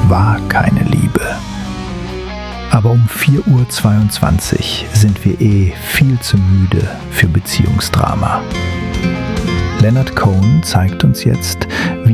war keine Liebe. Aber um 4:22 Uhr sind wir viel zu müde für Beziehungsdrama. Leonard Cohen zeigt uns jetzt,